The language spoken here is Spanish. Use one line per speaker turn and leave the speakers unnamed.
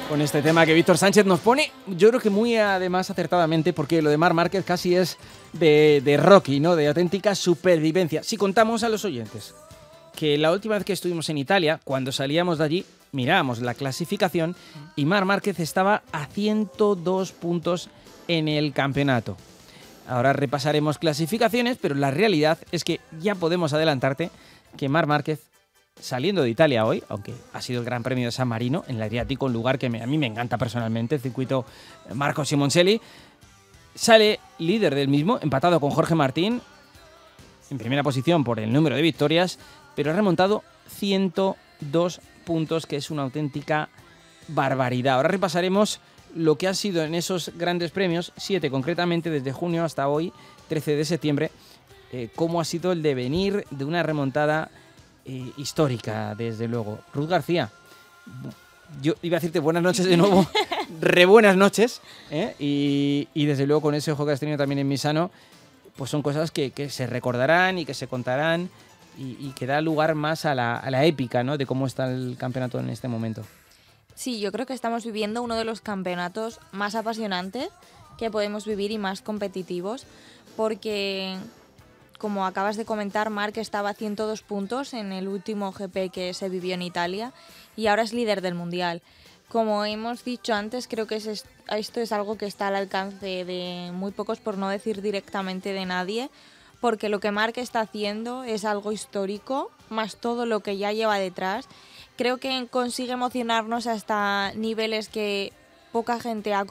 con este tema que Víctor Sánchez nos pone, yo creo que muy además acertadamente, porque lo de Marc Márquez casi es de Rocky, ¿no? De auténtica supervivencia. Si contamos a los oyentes que la última vez que estuvimos en Italia, cuando salíamos de allí, mirábamos la clasificación y Marc Márquez estaba a 102 puntos en el campeonato. Ahora repasaremos clasificaciones, pero la realidad es que ya podemos adelantarte que Marc Márquez, saliendo de Italia hoy, aunque ha sido el Gran Premio de San Marino, en el Adriático, un lugar que a mí me encanta personalmente, el circuito Marco Simoncelli, sale líder del mismo, empatado con Jorge Martín, en primera posición por el número de victorias, pero ha remontado 102 puntos, que es una auténtica barbaridad. Ahora repasaremos lo que ha sido en esos grandes premios, 7 concretamente, desde junio hasta hoy, 13 de septiembre, cómo ha sido el devenir de una remontada histórica, desde luego. Ruth García, yo iba a decirte buenas noches de nuevo, re buenas noches, y desde luego con ese ojo que has tenido también en Misano, pues son cosas que se recordarán y que se contarán y que da lugar más a la épica, ¿no?, de cómo está el campeonato en este momento.
Sí, yo creo que estamos viviendo uno de los campeonatos más apasionantes que podemos vivir y más competitivos, porque, como acabas de comentar, Marc estaba a 102 puntos en el último GP que se vivió en Italia y ahora es líder del Mundial. Como hemos dicho antes, creo que esto es algo que está al alcance de muy pocos, por no decir directamente de nadie, porque lo que Marc está haciendo es algo histórico, más todo lo que ya lleva detrás. Creo que consigue emocionarnos hasta niveles que poca gente ha